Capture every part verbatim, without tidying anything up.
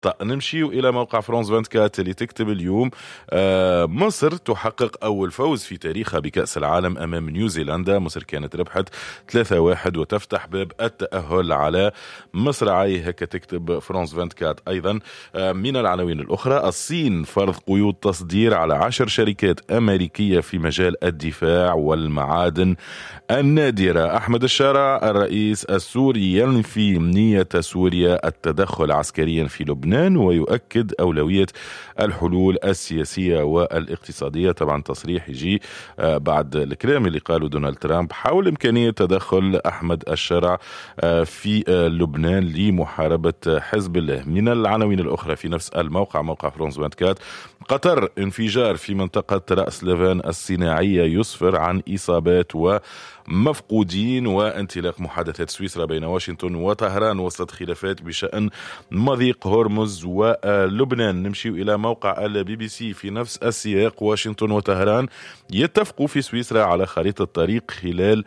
طيب نمشي إلى موقع فرانس أربعة وعشرين اللي تكتب اليوم مصر تحقق أول فوز في تاريخها بكأس العالم أمام نيوزيلندا. مصر كانت ربحت ثلاثة واحد وتفتح باب التأهل على مصراعي، هكا تكتب فرانس أربعة وعشرين. أيضا من العناوين الأخرى، الصين فرض قيود تصدير على عشر شركات أمريكية في مجال الدفاع والمعادن النادرة. أحمد الشارع الرئيس السوري ينفي نية سوريا التدخل عسكريا في لبنان ويؤكد أولوية الحلول السياسية والاقتصادية. طبعا تصريح يجي بعد الكلام اللي قاله دونالد ترامب حول إمكانية تدخل أحمد الشارع في لبنان لمحاربة حزب الله. من العناوين الأخرى في نفس الموقع، موقع فرانس أربعة وعشرين، قطر انفجار في منطقة رأس لبنان الصناعية يسفر عن إصابات ومفقودين. وانطلاق محادثات سويسرا بين واشنطن وطهران وسط خلافات بشأن مضيق هرمز ولبنان. نمشي إلى موقع البي بي سي في نفس السياق، واشنطن وطهران يتفقوا في سويسرا على خريطة طريق خلال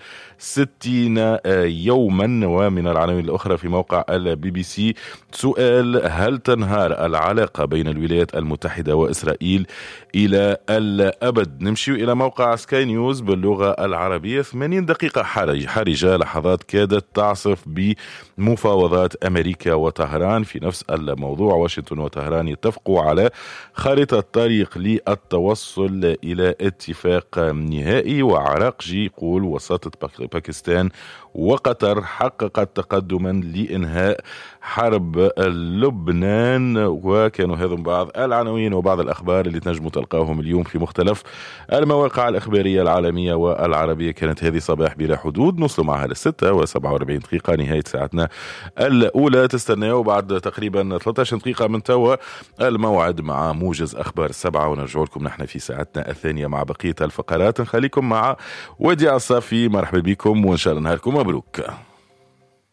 ستين يوما. ومن العناوين الأخرى في موقع البي بي سي، سؤال: هل تنهار العلاقة بين الولايات المتحدة وإسرائيل إلى الأبد؟ نمشي إلى موقع سكاي نيوز باللغة العربية، ثمانين دقيقة حرجة، لحظات كادت تعصف بمفاوضات أمريكا وطهران. في نفس الموضوع، واشنطن وطهران يتفقوا على خارطة طريق للتوصل إلى اتفاق نهائي. وعراقجي يقول وساطة باكستان وقطر حققت تقدما لإنهاء حرب لبنان. وكانوا هذم بعض العناوين وبعض الأخبار اللي تنجموا تلقاهم اليوم في مختلف المواقع الإخبارية العالمية والعربية. كانت هذه صباح بلا حدود، نوصلوا معها للستة وسبعة وأربعين دقيقة نهاية ساعتنا الأولى. تستناوا بعد تقريبا ثلاثة عشر دقيقة من توا الموعد مع موجز أخبار السبعة، ونرجع لكم نحن في ساعتنا الثانية مع بقية الفقرات. نخليكم مع وديع الصافي، مرحبا بكم وإن شاء الله نهاركم مبروك.